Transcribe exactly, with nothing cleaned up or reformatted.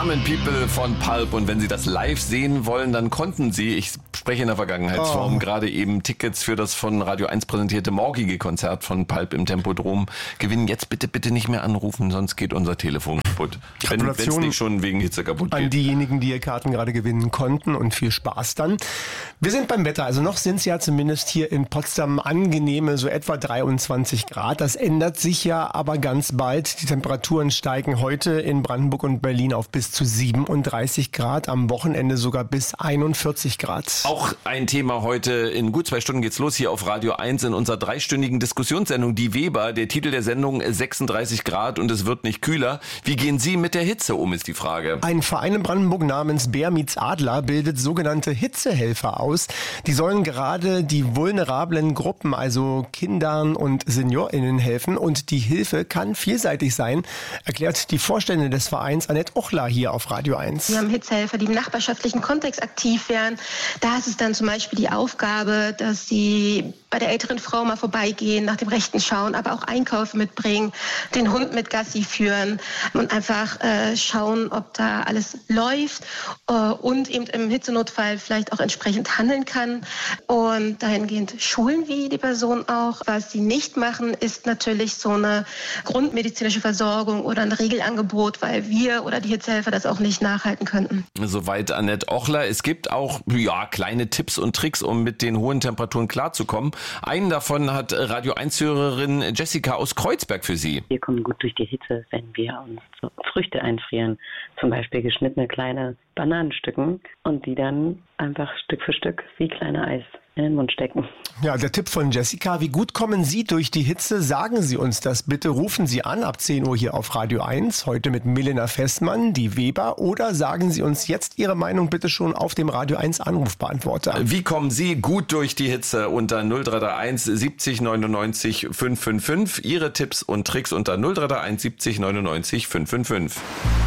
Common People von Pulp. Und wenn Sie das live sehen wollen, dann konnten Sie, ich spreche in der Vergangenheitsform, oh. gerade eben Tickets für das von Radio eins präsentierte morgige Konzert von Pulp im Tempodrom gewinnen. Jetzt bitte, bitte nicht mehr anrufen, sonst geht unser Telefon kaputt. Wenn es nicht schon wegen Hitze kaputt geht. An diejenigen, die ihr Karten gerade gewinnen konnten, und viel Spaß dann. Wir sind beim Wetter. Also noch sind es ja zumindest hier in Potsdam angenehme, so etwa dreiundzwanzig Grad. Das ändert sich ja aber ganz bald. Die Temperaturen steigen heute in Brandenburg und Berlin auf bis zu siebenunddreißig Grad, am Wochenende sogar bis einundvierzig Grad. Auch ein Thema heute. In gut zwei Stunden geht's los hier auf Radio eins in unserer dreistündigen Diskussionssendung Die Weber. Der Titel der Sendung sechsunddreißig Grad und es wird nicht kühler. Wie gehen Sie mit der Hitze um, ist die Frage. Ein Verein in Brandenburg namens Bär meets Adler bildet sogenannte Hitzehelfer aus. Die sollen gerade die vulnerablen Gruppen, also Kindern und SeniorInnen helfen. Und die Hilfe kann vielseitig sein, erklärt die Vorständin des Vereins Annette Ochler hier auf Radio eins. Wir haben Hitzehelfer, die im nachbarschaftlichen Kontext aktiv werden. Da ist es dann zum Beispiel die Aufgabe, dass sie bei der älteren Frau mal vorbeigehen, nach dem Rechten schauen, aber auch Einkäufe mitbringen, den Hund mit Gassi führen und einfach äh, schauen, ob da alles läuft äh, und eben im Hitzenotfall vielleicht auch entsprechend handeln kann. Und dahingehend schulen wir die Person auch. Was sie nicht machen, ist natürlich so eine grundmedizinische Versorgung oder ein Regelangebot, weil wir oder die Hitzehelfer das auch nicht nachhalten könnten. Soweit Annette Ochler. Es gibt auch ja kleine Tipps und Tricks, um mit den hohen Temperaturen klarzukommen. Einen davon hat Radio eins-Hörerin Jessica aus Kreuzberg für Sie. Wir kommen gut durch die Hitze, wenn wir uns so Früchte einfrieren, zum Beispiel geschnittene kleine Bananenstücken und die dann einfach Stück für Stück wie kleine Eis in den Mund stecken. Ja, der Tipp von Jessica. Wie gut kommen Sie durch die Hitze? Sagen Sie uns das bitte. Rufen Sie an ab zehn Uhr hier auf Radio eins. Heute mit Milena Festmann, die Weber. Oder sagen Sie uns jetzt Ihre Meinung bitte schon auf dem Radio eins Anrufbeantworter. Wie kommen Sie gut durch die Hitze? Unter null drei drei eins siebzig neunundneunzig fünf fünf fünf. Ihre Tipps und Tricks unter null drei drei eins siebzig neunundneunzig fünf fünf fünf.